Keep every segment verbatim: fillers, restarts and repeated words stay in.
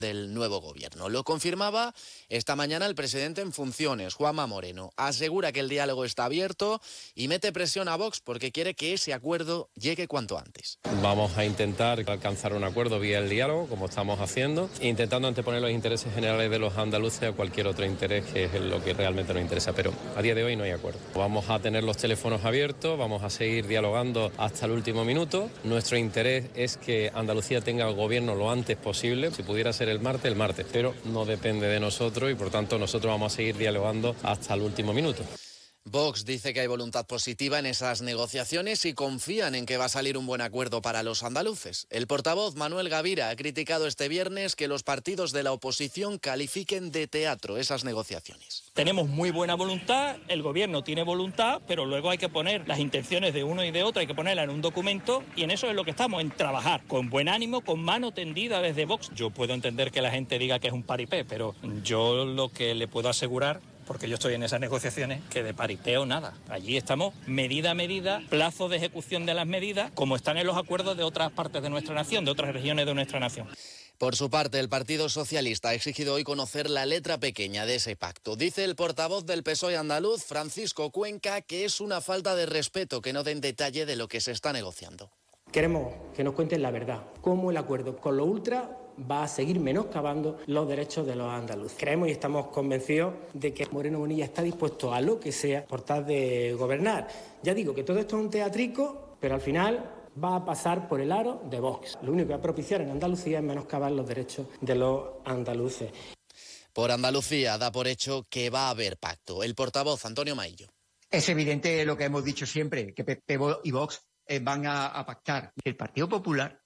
del nuevo gobierno. Lo confirmaba esta mañana el presidente en funciones, Juanma Moreno. Asegura que el diálogo está abierto y mete presión a Vox porque quiere que ese acuerdo llegue cuanto antes. Vamos a intentar alcanzar un acuerdo vía el diálogo, como estamos haciendo, intentando anteponer los intereses generales de los andaluces a cualquier otro interés, que es lo que realmente nos interesa, pero a día de hoy no hay acuerdo. Vamos a tener los teléfonos abiertos, vamos a seguir dialogando hasta el último minuto. Nuestro interés es que Andalucía tenga el gobierno lo antes posible, si pudiera ser el martes, el martes, pero no depende de nosotros y por tanto nosotros vamos a seguir dialogando hasta el último minuto. Vox dice que hay voluntad positiva en esas negociaciones y confían en que va a salir un buen acuerdo para los andaluces. El portavoz Manuel Gavira ha criticado este viernes que los partidos de la oposición califiquen de teatro esas negociaciones. Tenemos muy buena voluntad, el gobierno tiene voluntad, pero luego hay que poner las intenciones de uno y de otro, hay que ponerlas en un documento y en eso es lo que estamos, en trabajar con buen ánimo, con mano tendida desde Vox. Yo puedo entender que la gente diga que es un paripé, pero yo lo que le puedo asegurar, porque yo estoy en esas negociaciones, que de paripeo nada. Allí estamos medida a medida, plazo de ejecución de las medidas, como están en los acuerdos de otras partes de nuestra nación, de otras regiones de nuestra nación. Por su parte, el Partido Socialista ha exigido hoy conocer la letra pequeña de ese pacto. Dice el portavoz del P S O E andaluz, Francisco Cuenca, que es una falta de respeto que no den detalle de lo que se está negociando. Queremos que nos cuenten la verdad, cómo el acuerdo con los ultras va a seguir menoscabando los derechos de los andaluces. Creemos y estamos convencidos de que Moreno Bonilla está dispuesto a lo que sea por tal de gobernar. Ya digo que todo esto es un teatrico, pero al final va a pasar por el aro de Vox. Lo único que va a propiciar en Andalucía es menoscabar los derechos de los andaluces. Por Andalucía da por hecho que va a haber pacto. El portavoz Antonio Maillo. Es evidente lo que hemos dicho siempre, que P P y Vox eh, van a, a pactar. El Partido Popular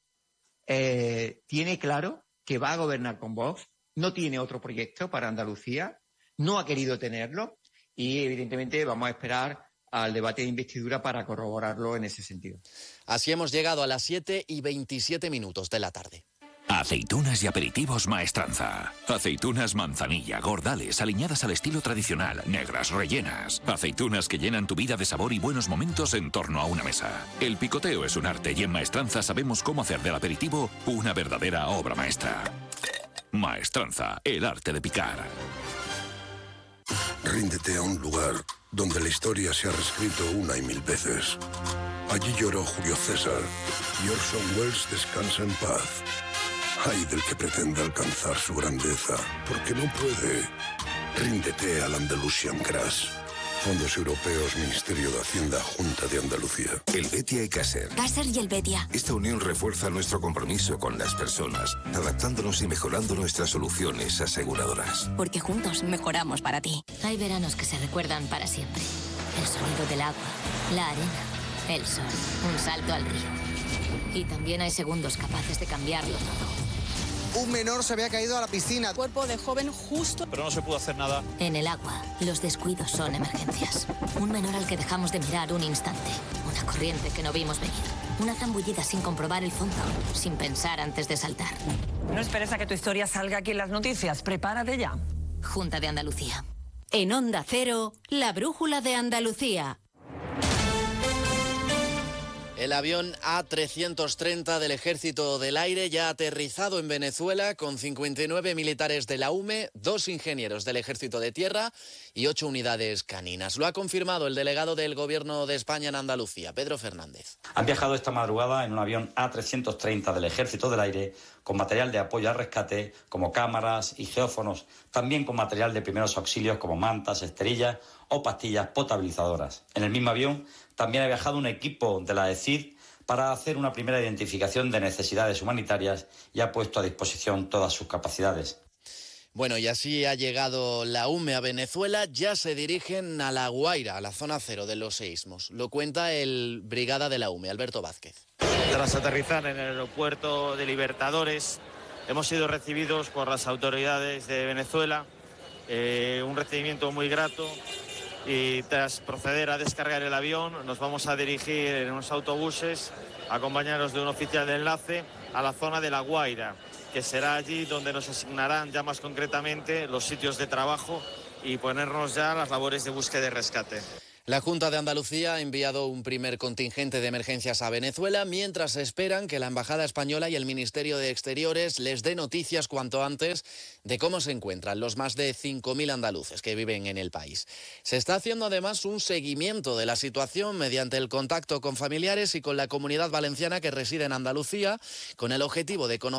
eh, tiene claro que va a gobernar con Vox, no tiene otro proyecto para Andalucía, no ha querido tenerlo y evidentemente vamos a esperar al debate de investidura para corroborarlo en ese sentido. Así hemos llegado a las siete y veintisiete minutos de la tarde. Aceitunas y aperitivos Maestranza. Aceitunas manzanilla, gordales, aliñadas al estilo tradicional, negras, rellenas. Aceitunas que llenan tu vida de sabor y buenos momentos en torno a una mesa. El picoteo es un arte y en Maestranza sabemos cómo hacer del aperitivo una verdadera obra maestra. Maestranza, el arte de picar. Ríndete a un lugar donde la historia se ha reescrito una y mil veces. Allí lloró Julio César y Orson Welles descansa en paz. Ay del que pretende alcanzar su grandeza, porque no puede. Ríndete al Andalusian Crash. Fondos Europeos, Ministerio de Hacienda, Junta de Andalucía. El Betia y Caser. Caser y el Betia. Esta unión refuerza nuestro compromiso con las personas, adaptándonos y mejorando nuestras soluciones aseguradoras. Porque juntos mejoramos para ti. Hay veranos que se recuerdan para siempre. El sonido del agua, la arena, el sol, un salto al río. Y también hay segundos capaces de cambiarlo todo. Un menor se había caído a la piscina. Cuerpo de joven justo. Pero no se pudo hacer nada. En el agua, los descuidos son emergencias. Un menor al que dejamos de mirar un instante. Una corriente que no vimos venir. Una zambullida sin comprobar el fondo, sin pensar antes de saltar. No esperes a que tu historia salga aquí en las noticias. Prepárate ya. Junta de Andalucía. En Onda Cero, la brújula de Andalucía. El avión A trescientos treinta del Ejército del Aire ya ha aterrizado en Venezuela con cincuenta y nueve militares de la U M E, dos ingenieros del Ejército de Tierra y ocho unidades caninas. Lo ha confirmado el delegado del Gobierno de España en Andalucía, Pedro Fernández. Han viajado esta madrugada en un avión A trescientos treinta del Ejército del Aire con material de apoyo al rescate como cámaras y geófonos, también con material de primeros auxilios como mantas, esterillas o pastillas potabilizadoras. En el mismo avión también ha viajado un equipo de la E C I D para hacer una primera identificación de necesidades humanitarias y ha puesto a disposición todas sus capacidades. Bueno, y así ha llegado la U M E a Venezuela, ya se dirigen a La Guaira, a la zona cero de los seísmos. Lo cuenta el brigada de la U M E, Alberto Vázquez. Tras aterrizar en el aeropuerto de Libertadores, hemos sido recibidos por las autoridades de Venezuela, eh, un recibimiento muy grato. Y tras proceder a descargar el avión, nos vamos a dirigir en unos autobuses, acompañados de un oficial de enlace, a la zona de La Guaira, que será allí donde nos asignarán ya más concretamente los sitios de trabajo y ponernos ya a las labores de búsqueda y rescate. La Junta de Andalucía ha enviado un primer contingente de emergencias a Venezuela mientras esperan que la Embajada Española y el Ministerio de Exteriores les dé noticias cuanto antes de cómo se encuentran los más de cinco mil andaluces que viven en el país. Se está haciendo además un seguimiento de la situación mediante el contacto con familiares y con la Comunidad Valenciana que reside en Andalucía, con el objetivo de conocer